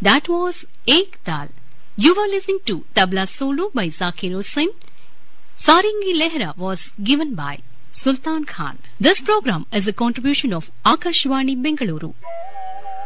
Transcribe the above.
That was Ek Tal. You were listening to Tabla Solo by Zakir Hussain. Saringi Lehra was given by Sultan Khan. This program is a contribution of Akashwani Bengaluru.